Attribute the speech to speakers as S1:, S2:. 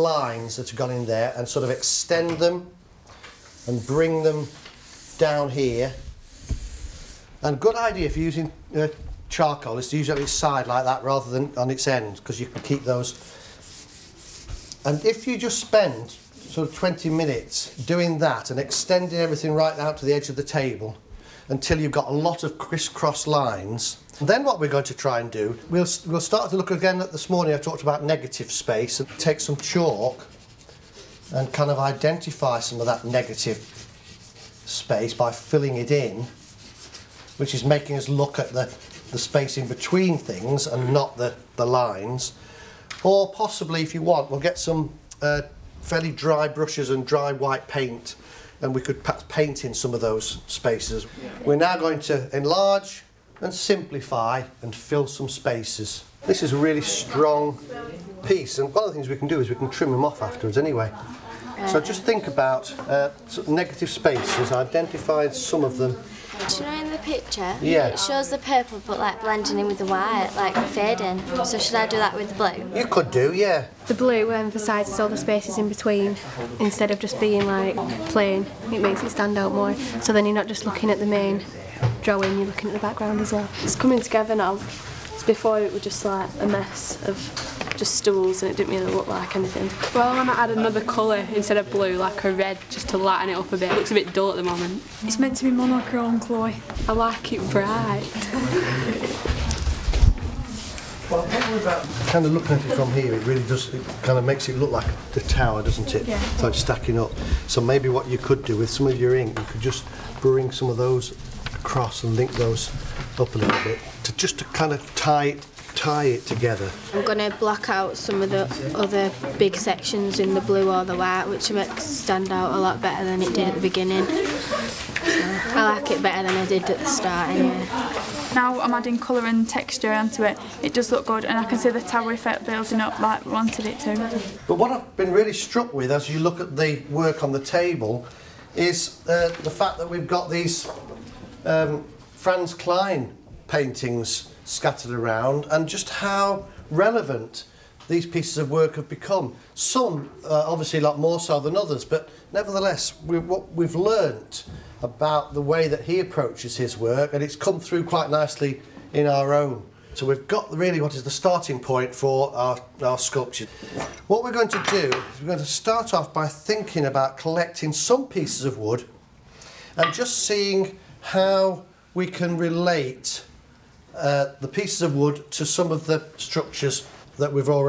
S1: lines that have gone in there and sort of extend them and bring them down here. And good idea if you're using charcoal is to use it on its side like that rather than on its end, because you can keep those. And if you just spend sort of 20 minutes doing that and extending everything right out to the edge of the table until you've got a lot of crisscross lines, then what we're going to try and do, we'll start to look again at this morning I talked about negative space, and take some chalk and kind of identify some of that negative space by filling it in, which is making us look at the space in between things and not the lines. Or possibly, if you want, we'll get some fairly dry brushes and dry white paint, and we could perhaps paint in some of those spaces. We're now going to enlarge and simplify and fill some spaces. This is a really strong piece, and one of the things we can do is we can trim them off afterwards anyway. So just think about sort of negative spaces, identify some of them.
S2: Do you know in the picture?
S1: Yeah.
S2: It shows the purple but like blending in with the white, like fading. So should I do that with the blue?
S1: You could do, yeah.
S3: The blue emphasises all the spaces in between instead of just being like plain. It makes it stand out more. So then you're not just looking at the main drawing, you're looking at the background as well. It's coming together now. Before it was just like a mess of just stools and it didn't really look like anything.
S4: Well, I might add another colour instead of blue, like a red, just to lighten it up a bit. It looks a bit dull at the moment.
S5: It's meant to be monochrome, Chloe.
S4: I like it bright.
S1: Well, don't worry about kind of looking at it from here. It really does, it kind of makes it look like the tower, doesn't it?
S5: Yeah.
S1: So it's stacking up. So maybe what you could do with some of your ink, you could just bring some of those across and link those up a little bit to kind of tie it together.
S2: I'm going to black out some of the other big sections in the blue or the white, which makes it stand out a lot better than it did at the beginning. So I like it better than I did at the start anyway.
S5: Now I'm adding colour and texture onto it. It does look good, and I can see the tower effect building up like we wanted it to.
S1: But what I've been really struck with as you look at the work on the table is the fact that we've got these Franz Klein paintings scattered around, and just how relevant these pieces of work have become. Some obviously a lot more so than others, but nevertheless what we've learnt about the way that he approaches his work, and it's come through quite nicely in our own. So we've got really what is the starting point for our sculpture. What we're going to do is we're going to start off by thinking about collecting some pieces of wood and just seeing how we can relate the pieces of wood to some of the structures that we've already